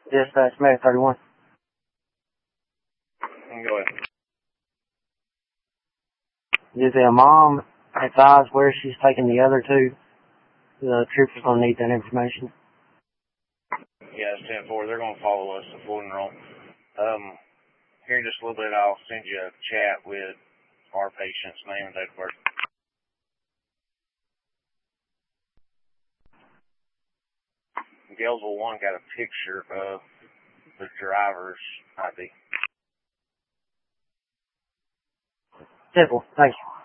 Dispatch, May 31. Go ahead. Did the mom advise where she's taking the other two? The trooper's going to need that information. Yeah, it's 10-4. They're going to follow us to Floyd and Rome. Here in just a little bit, I'll send you a chat with our patient's name and date of birth. Galesville 1 got a picture of the driver's ID. Simple. Thank you.